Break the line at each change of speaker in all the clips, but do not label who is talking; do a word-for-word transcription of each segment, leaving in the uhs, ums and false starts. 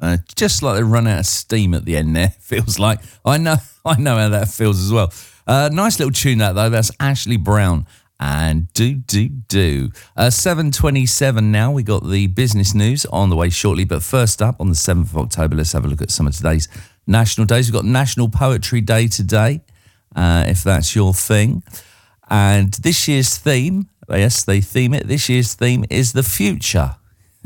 Uh, just like they run out of steam at the end there, feels like. I know I know how that feels as well. Uh, nice little tune that, though. That's Ashley Brown and Do Do Do. Uh, seven twenty-seven now. We got the business news on the way shortly. But first up, on the seventh of October, let's have a look at some of today's national days. We've got National Poetry Day today, uh, if that's your thing. And this year's theme, yes, they theme it, this year's theme is the future.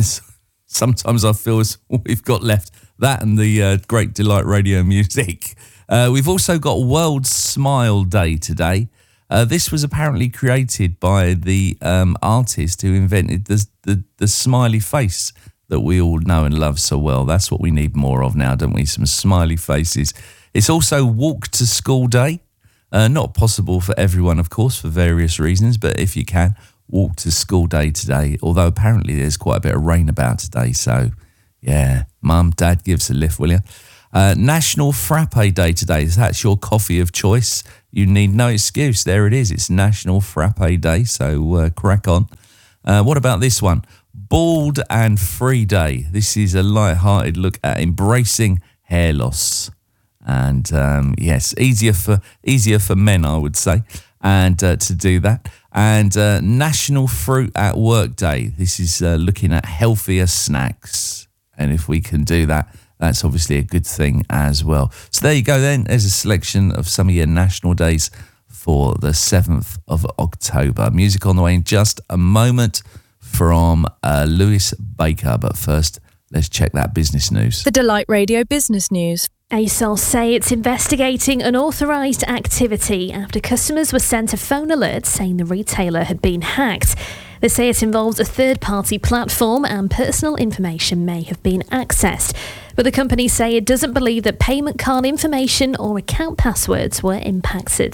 Sometimes I feel as all we've got left, that and the uh, great Delight Radio music. Uh, we've also got World Smile Day today. Uh, this was apparently created by the um, artist who invented the, the, the smiley face that we all know and love so well. That's what we need more of now, don't we? Some smiley faces. It's also Walk to School Day. Uh, not possible for everyone, of course, for various reasons, but if you can, walk to school day today, although apparently there's quite a bit of rain about today, so yeah, mum, dad, give us a lift, will you? Uh, National Frappe Day today. That's your coffee of choice. You need no excuse. There it is. It's National Frappe Day, so uh, crack on. Uh, what about this one? Bald and Free Day. This is a light-hearted look at embracing hair loss. And um, yes, easier for easier for men, I would say, and uh, to do that. And uh, National Fruit at Work Day. This is uh, looking at healthier snacks. And if we can do that, that's obviously a good thing as well. So there you go then. There's a selection of some of your national days for the seventh of October. Music on the way in just a moment from uh, Lewis Baker. But first, let's check that business news.
The Delight Radio business news.
ASOS say it's investigating unauthorised activity after customers were sent a phone alert saying the retailer had been hacked. They say it involves a third-party platform and personal information may have been accessed. But the company say it doesn't believe that payment card information or account passwords were impacted.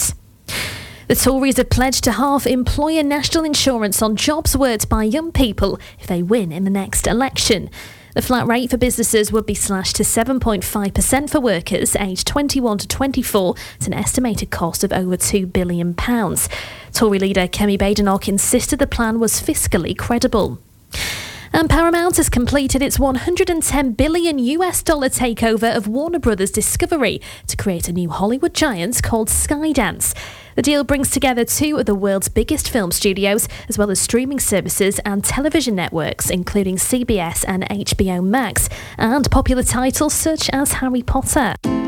The Tories have pledged to halve employer national insurance on jobs worked by young people if they win in the next election. The flat rate for businesses would be slashed to seven point five percent for workers aged twenty-one to twenty-four at an estimated cost of over two billion pounds. Tory leader Kemi Badenoch insisted the plan was fiscally credible. And Paramount has completed its one hundred ten billion US dollar takeover of Warner Brothers Discovery to create a new Hollywood giant called Skydance. The deal brings together two of the world's biggest film studios, as well as streaming services and television networks, including C B S and H B O Max, and popular titles such as Harry Potter.